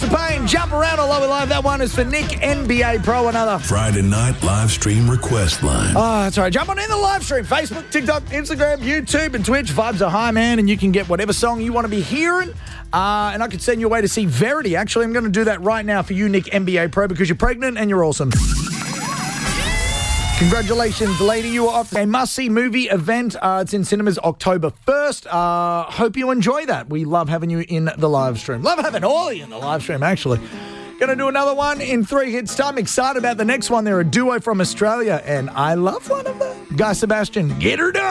House of Pain, Jump Around All Over Live. That one is for Nick, NBA Pro, another Friday night live stream request line. Oh, that's right. Jump on in the live stream. Facebook, TikTok, Instagram, YouTube, and Twitch. Vibes are high, man, and you can get whatever song you want to be hearing. And I could send you away to see Verity. Actually, I'm going to do that right now for you, Nick, NBA Pro, because you're pregnant and you're awesome. Congratulations, lady. You are off a must-see movie event. It's in cinemas October 1st. Hope you enjoy that. We love having you in the live stream. Love having all of you in the live stream, actually. Going to do another one in 3 hits time. Excited about the next one. They're a duo from Australia, and I love one of them. Guy Sebastian, get her done.